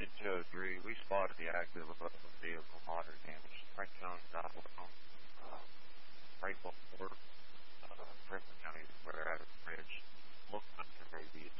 203, we spotted the active above the vehicle, moderate damage. Franklin County dial right before Franklin County, where they're at a bridge. Looks like there may be a